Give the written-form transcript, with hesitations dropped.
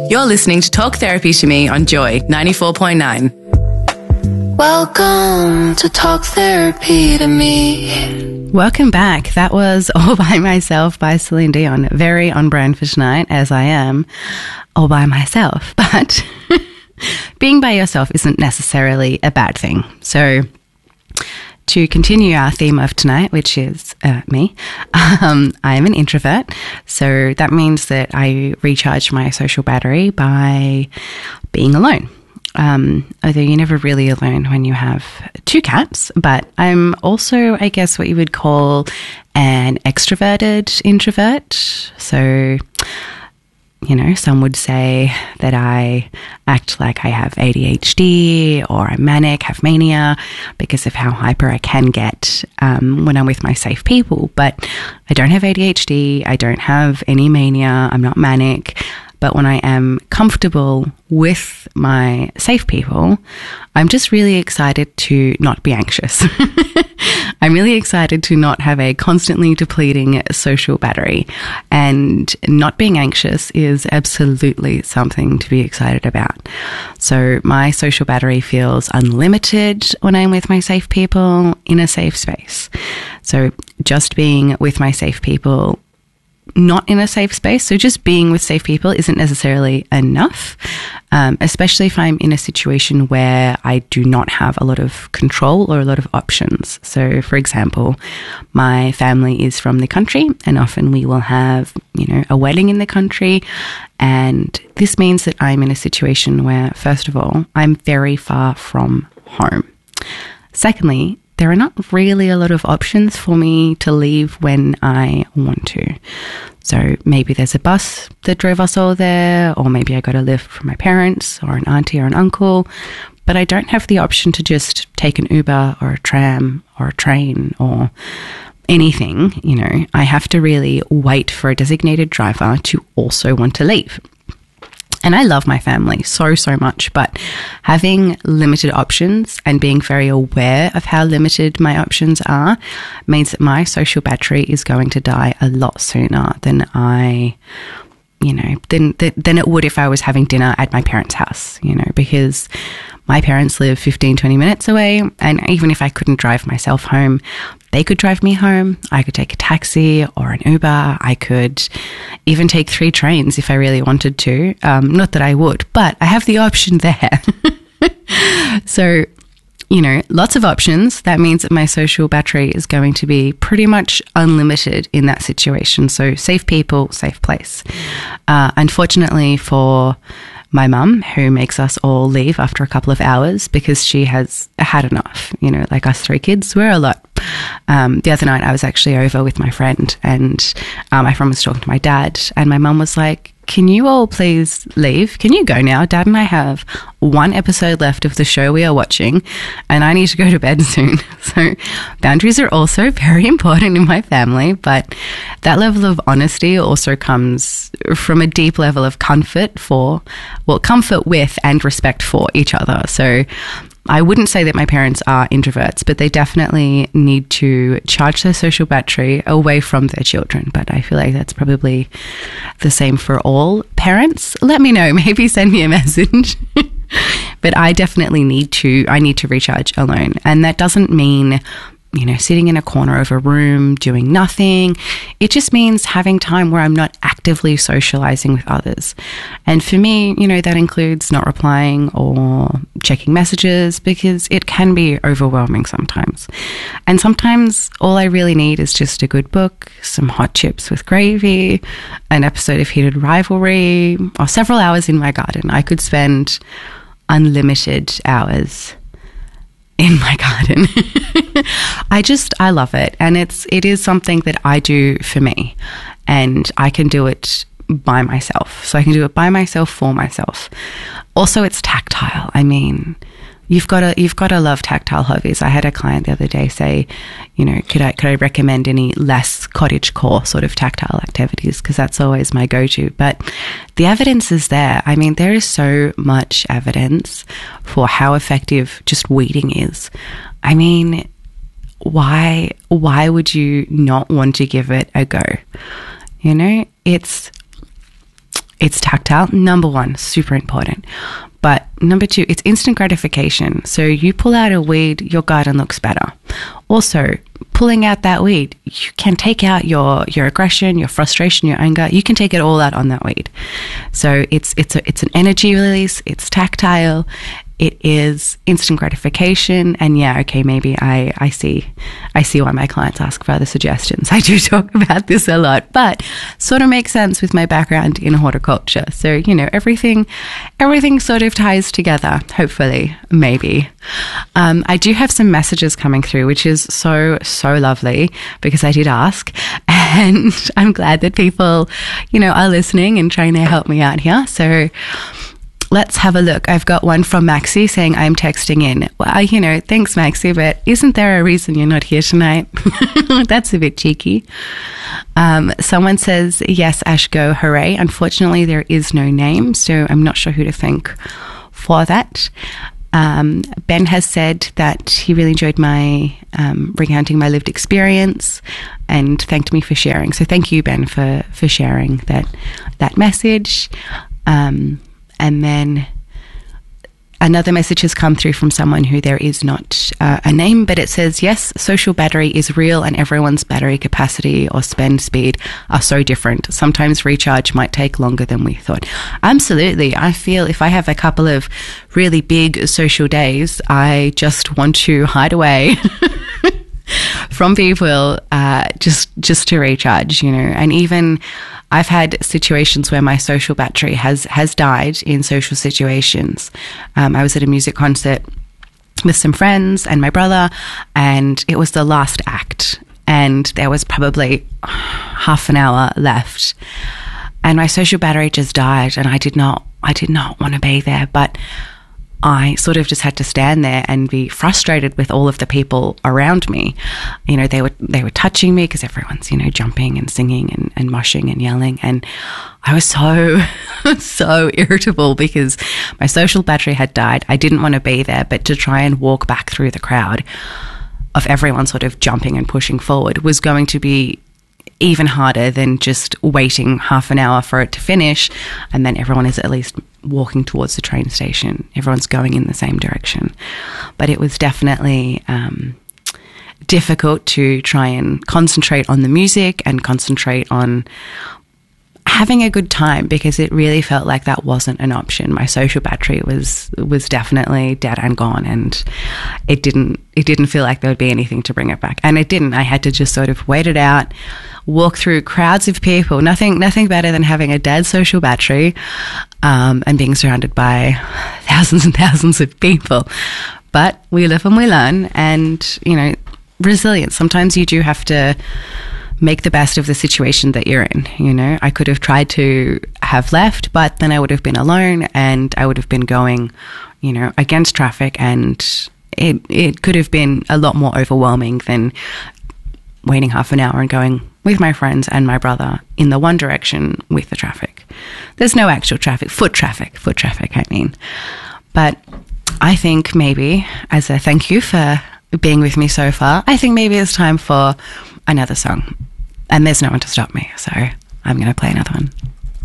You're listening to Talk Therapy to Me on Joy 94.9. Welcome to Talk Therapy to Me. Welcome back. That was All By Myself by Celine Dion. Very on brand for tonight, as I am all by myself. But being by yourself isn't necessarily a bad thing. So to continue our theme of tonight, which is me, I am an introvert. So that means that I recharge my social battery by being alone. Although you're never really alone when you have two cats, but I'm also, I guess, what you would call an extroverted introvert. So, you know, some would say that I act like I have ADHD or I'm manic, have mania because of how hyper I can get when I'm with my safe people. But I don't have ADHD. I don't have any mania. I'm not manic. But when I am comfortable with my safe people, I'm just really excited to not be anxious. I'm really excited to not have a constantly depleting social battery. And not being anxious is absolutely something to be excited about. So my social battery feels unlimited when I'm with my safe people in a safe space. So just being with my safe people, not in a safe space. So just being with safe people isn't necessarily enough, especially if I'm in a situation where I do not have a lot of control or a lot of options. So for example, my family is from the country and often we will have, you know, a wedding in the country. And this means that I'm in a situation where, first of all, I'm very far from home. Secondly, there are not really a lot of options for me to leave when I want to. So maybe there's a bus that drove us all there, or maybe I got a lift from my parents or an auntie or an uncle, but I don't have the option to just take an Uber or a tram or a train or anything. You know, I have to really wait for a designated driver to also want to leave. And I love my family so much, but having limited options and being very aware of how limited my options are means that my social battery is going to die a lot sooner than than it would if I was having dinner at my parents' house, you know, because my parents live 15, 20 minutes away. And even if I couldn't drive myself home, they could drive me home. I could take a taxi or an Uber. I could even take 3 trains if I really wanted to. Not that I would, but I have the option there. So, you know, lots of options. That means that my social battery is going to be pretty much unlimited in that situation. So safe people, safe place. Unfortunately for my mum, who makes us all leave after a couple of hours because she has had enough, you know, like us 3 kids, we're a lot. The other night I was actually over with my friend and my friend was talking to my dad and my mum was like, can you all please leave? Can you go now? Dad and I have 1 episode left of the show we are watching and I need to go to bed soon. So boundaries are also very important in my family, but that level of honesty also comes from a deep level of comfort with and respect for each other. So I wouldn't say that my parents are introverts, but they definitely need to charge their social battery away from their children. But I feel like that's probably the same for all parents. Let me know, maybe send me a message. But I definitely need to recharge alone. And that doesn't mean, you know, sitting in a corner of a room, doing nothing. It just means having time where I'm not actively socializing with others. And for me, you know, that includes not replying or checking messages because it can be overwhelming sometimes. And sometimes all I really need is just a good book, some hot chips with gravy, an episode of Heated Rivalry, or several hours in my garden. I could spend unlimited hours in my garden. I love it. And it is something that I do for me and I can do it by myself. So I can do it by myself, for myself. Also, it's tactile. I mean, you've got to love tactile hobbies. I had a client the other day say, you know, could I recommend any less cottagecore sort of tactile activities? Because that's always my go-to. But the evidence is there. I mean, there is so much evidence for how effective just weeding is. I mean, why would you not want to give it a go? You know, it's It's tactile, number one, super important. But number two, it's instant gratification. So you pull out a weed, your garden looks better. Also, pulling out that weed, you can take out your aggression, your frustration, your anger. You can take it all out on that weed. So it's an energy release. It's tactile. It is instant gratification. And yeah, okay, maybe I see why my clients ask for other suggestions. I do talk about this a lot, but sort of makes sense with my background in horticulture. So, you know, everything sort of ties together, hopefully, maybe. I do have some messages coming through, which is so lovely, because I did ask, and I'm glad that people, you know, are listening and trying to help me out here. So let's have a look. I've got one from Maxie saying, I'm texting in. Well, you know, thanks, Maxie, but isn't there a reason you're not here tonight? That's a bit cheeky. Someone says, yes, Ash, go, hooray. Unfortunately, there is no name, so I'm not sure who to thank for that. Ben has said that he really enjoyed my recounting my lived experience and thanked me for sharing. So thank you, Ben, for sharing that message. And then another message has come through from someone who there is not a name, but it says, yes, social battery is real and everyone's battery capacity or spend speed are so different. Sometimes recharge might take longer than we thought. Absolutely. I feel if I have a couple of really big social days, I just want to hide away from people just to recharge, you know. And even I've had situations where my social battery has died in social situations. I was at a music concert with some friends and my brother, and it was the last act, and there was probably half an hour left, and my social battery just died, and I did not want to be there, but I sort of just had to stand there and be frustrated with all of the people around me. You know, they were touching me because everyone's, you know, jumping and singing and moshing and yelling. And I was so irritable because my social battery had died. I didn't want to be there, but to try and walk back through the crowd of everyone sort of jumping and pushing forward was going to be even harder than just waiting half an hour for it to finish, and then everyone is at least walking towards the train station. Everyone's going in the same direction. But it was definitely difficult to try and concentrate on the music and concentrate on having a good time, because it really felt like that wasn't an option. My social battery was definitely dead and gone, and it didn't feel like there would be anything to bring it back. And it didn't. I had to just sort of wait it out, walk through crowds of people. Nothing better than having a dead social battery and being surrounded by thousands and thousands of people. But we live and we learn, and, you know, resilience. Sometimes you do have to make the best of the situation that you're in. You know, I could have tried to have left, but then I would have been alone and I would have been going, you know, against traffic, and it could have been a lot more overwhelming than waiting half an hour and going with my friends and my brother in the one direction with the traffic. There's no actual traffic, foot traffic, I mean. But I think maybe as a thank you for being with me so far, I think maybe it's time for another song. And there's no one to stop me, so I'm going to play another one.